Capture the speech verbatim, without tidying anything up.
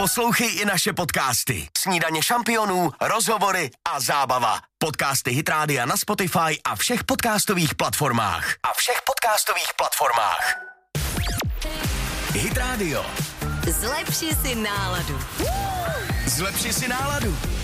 Poslouchej i naše podcasty. Snídaně šampionů, rozhovory a zábava. Podcasty Hit Rádia na Spotify a všech podcastových platformách. A všech podcastových platformách. Hit Radio. Zlepši si náladu. Zlepši si náladu.